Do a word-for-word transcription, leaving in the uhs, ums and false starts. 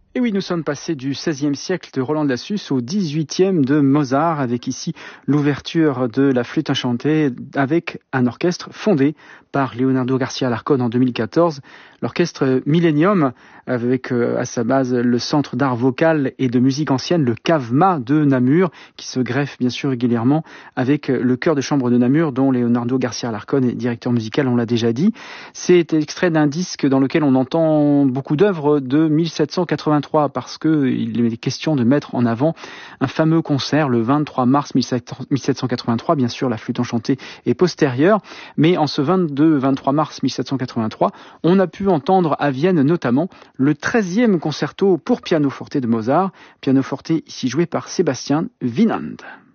Et oui, nous sommes passés du seizième siècle de Roland de Lassus au dix-huitième de Mozart, avec ici l'ouverture de la flûte enchantée avec un orchestre fondé par Leonardo Garcia Alarcón en deux mille quatorze, l'orchestre Millennium, avec à sa base le Centre d'art vocal et de musique ancienne, le CAVMA de Namur, qui se greffe bien sûr régulièrement avec le chœur de chambre de Namur, dont Leonardo Garcia Alarcón est directeur musical, on l'a déjà dit. C'est extrait d'un disque dans lequel on entend beaucoup d'œuvres de mille sept cent quatre-vingt-trois, parce qu'il est question de mettre en avant un fameux concert le vingt-trois mars mille sept cent quatre-vingt-trois. Bien sûr, la flûte enchantée est postérieure, mais en ce vingt-deux vingt-trois mars mille sept cent quatre-vingt-trois, on a pu entendre à Vienne notamment le treizième concerto pour piano forte de Mozart, piano forte ici joué par Sébastien Winand.